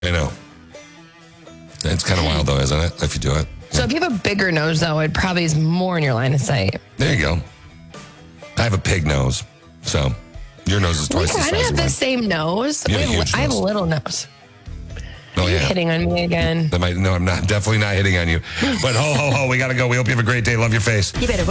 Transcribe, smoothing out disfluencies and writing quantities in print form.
I know. It's kind of wild, though, isn't it? If you do it. So if you have a bigger nose, though, it probably is more in your line of sight. There you go. I have a pig nose, so your nose is twice the size We kind of of have mine. the same nose. You have a huge I have a nose. little nose. Oh, Are you yeah. hitting on me again? No, I'm not. Definitely not hitting on you. But ho, ho, ho, we got to go. We hope you have a great day. Love your face. You better